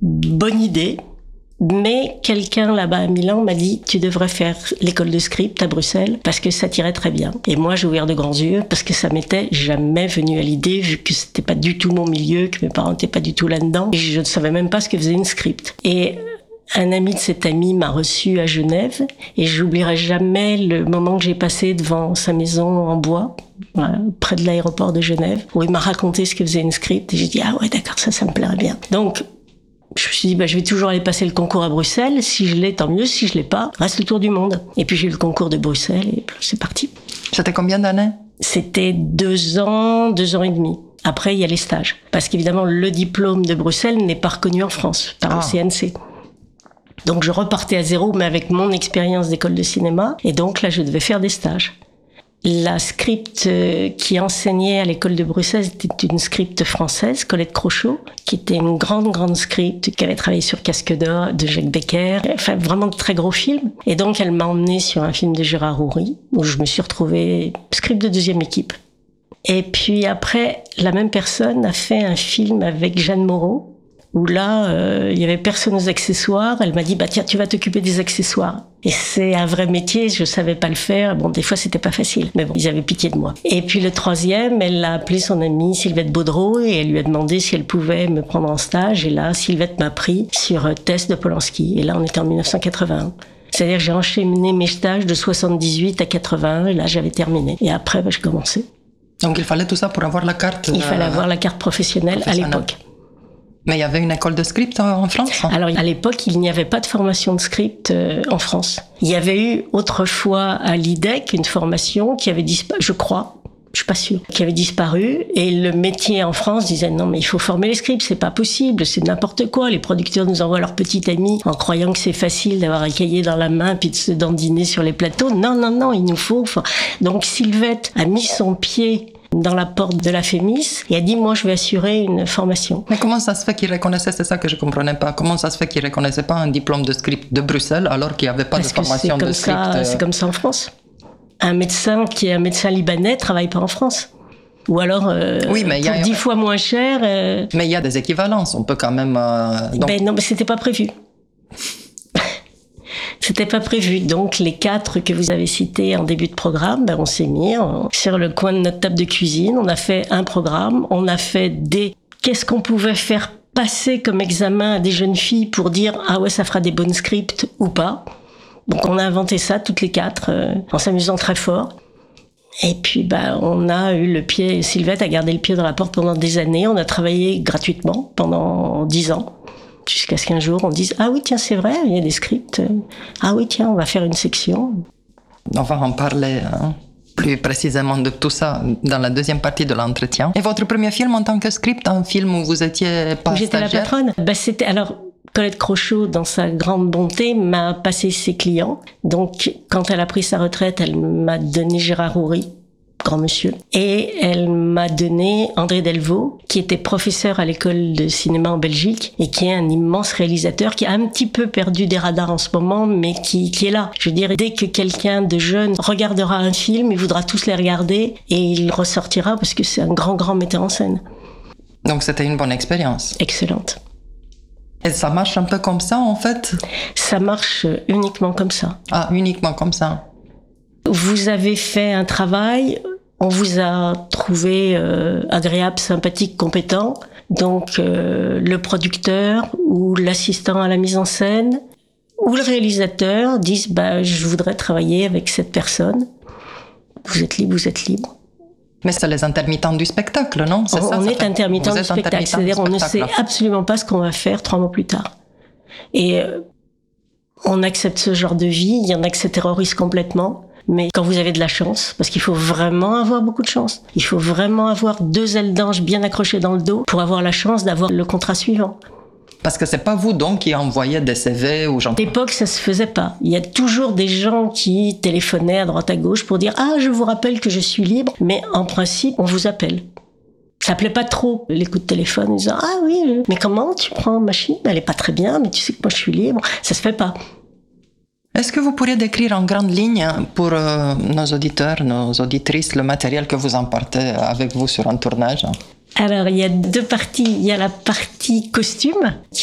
bonne idée. Mais quelqu'un là-bas à Milan m'a dit « Tu devrais faire l'école de script à Bruxelles parce que ça t'irait très bien. » Et moi, j'ai ouvert de grands yeux parce que ça m'était jamais venu à l'idée vu que c'était pas du tout mon milieu, que mes parents n'étaient pas du tout là-dedans. Et je ne savais même pas ce que faisait une script. Et un ami de cet ami m'a reçu à Genève et j'oublierai jamais le moment que j'ai passé devant sa maison en bois, près de l'aéroport de Genève, où il m'a raconté ce que faisait une script et j'ai dit « Ah ouais, d'accord, ça me plairait bien. » Donc, je me suis dit, je vais toujours aller passer le concours à Bruxelles. Si je l'ai, tant mieux. Si je l'ai pas, reste le tour du monde. Et puis j'ai eu le concours de Bruxelles et c'est parti. C'était combien d'années? C'était 2 ans et demi. Après, il y a les stages. Parce qu'évidemment, le diplôme de Bruxelles n'est pas reconnu en France par le CNC. Donc je repartais à zéro, mais avec mon expérience d'école de cinéma. Et donc là, je devais faire des stages. La script qui enseignait à l'école de Bruxelles était une script française, Colette Crochot, qui était une grande script, qui avait travaillé sur Casque d'Or de Jacques Becker, enfin vraiment de très gros films. Et donc elle m'a emmenée sur un film de Gérard Houry, où je me suis retrouvée script de 2e équipe. Et puis après, la même personne a fait un film avec Jeanne Moreau, où là, il y avait personne aux accessoires. Elle m'a dit, tiens, tu vas t'occuper des accessoires. Et c'est un vrai métier, je savais pas le faire. Bon, des fois, c'était pas facile. Mais bon, ils avaient pitié de moi. Et puis le 3e, elle a appelé son amie Sylvette Baudreau et elle lui a demandé si elle pouvait me prendre en stage. Et là, Sylvette m'a pris sur Tess de Polanski. Et là, on était en 1981. C'est-à-dire que j'ai enchaîné mes stages de 78 à 81 et là, j'avais terminé. Et après, je commençais. Donc, il fallait tout ça pour avoir la carte? Il fallait avoir la carte professionnelle à l'époque. Mais il y avait une école de script en France? Alors, à l'époque, il n'y avait pas de formation de script en France. Il y avait eu autrefois à l'IDEC une formation qui avait disparu, je crois, je suis pas sûre, qui avait disparu. Et le métier en France disait non, mais il faut former les scripts, c'est pas possible, c'est n'importe quoi. Les producteurs nous envoient leur petit ami en croyant que c'est facile d'avoir un cahier dans la main puis de se dandiner sur les plateaux. Non, il nous faut. Donc, Sylvette a mis son pied dans la porte de la Fémis et a dit, moi, je vais assurer une formation. Mais comment ça se fait qu'ils reconnaissaient, c'est ça que je comprenais pas, comment ça se fait qu'ils reconnaissaient pas un diplôme de script de Bruxelles alors qu'il n'y avait pas de formation de script? C'est comme ça en France. Un médecin qui est un médecin libanais travaille pas en France. Ou alors, oui, mais pour 10 fois moins cher... Mais il y a des équivalences, on peut quand même... Non, mais c'était pas prévu. C'était pas prévu. Donc, les 4 que vous avez cités en début de programme, on s'est mis sur le coin de notre table de cuisine. On a fait un programme. On a fait qu'est-ce qu'on pouvait faire passer comme examen à des jeunes filles pour dire, ah ouais, ça fera des bonnes scripts ou pas. Donc, on a inventé ça, toutes les 4, en s'amusant très fort. Et puis, on a eu le pied, Sylvette a gardé le pied dans la porte pendant des années. On a travaillé gratuitement pendant 10 ans. Jusqu'à ce qu'un jour, on dise « Ah oui, tiens, c'est vrai, il y a des scripts. Ah oui, tiens, on va faire une section. » On va en parler plus précisément de tout ça dans la deuxième partie de l'entretien. Et votre premier film en tant que script, un film où vous étiez pas J'étais stagiaire? la patronne. C'était alors Colette Crochot, dans sa grande bonté, m'a passé ses clients. Donc, quand elle a pris sa retraite, elle m'a donné Gérard Houry, grand monsieur. Et elle m'a donné André Delvaux, qui était professeur à l'école de cinéma en Belgique et qui est un immense réalisateur qui a un petit peu perdu des radars en ce moment, mais qui est là. Je veux dire, dès que quelqu'un de jeune regardera un film, il voudra tous les regarder et il ressortira parce que c'est un grand metteur en scène. Donc c'était une bonne expérience. Excellente. Et ça marche un peu comme ça, en fait? Ça marche uniquement comme ça. Ah, uniquement comme ça. Vous avez fait un travail, on vous a trouvé agréable, sympathique, compétent. Donc le producteur ou l'assistant à la mise en scène ou le réalisateur disent je voudrais travailler avec cette personne. Vous êtes libre. Mais c'est les intermittents du spectacle, non? On est intermittent du spectacle, c'est-à-dire on ne sait absolument pas ce qu'on va faire 3 mois plus tard. Et on accepte ce genre de vie, il y en a que se terrorisent complètement. Mais quand vous avez de la chance, parce qu'il faut vraiment avoir beaucoup de chance, il faut vraiment avoir 2 ailes d'ange bien accrochées dans le dos pour avoir la chance d'avoir le contrat suivant. Parce que c'est pas vous donc qui envoyez des CV aux gens. À l'époque, ça se faisait pas. Il y a toujours des gens qui téléphonaient à droite à gauche pour dire « Ah, je vous rappelle que je suis libre », mais en principe, on vous appelle. Ça plaît pas trop, les coups de téléphone, en disant « Ah oui, mais comment tu prends ma machine? Elle est pas très bien, mais tu sais que moi je suis libre. » Ça se fait pas. Est-ce que vous pourriez décrire en grande ligne pour nos auditeurs, nos auditrices, le matériel que vous emportez avec vous sur un tournage? Alors, il y a 2 parties. Il y a la partie costume,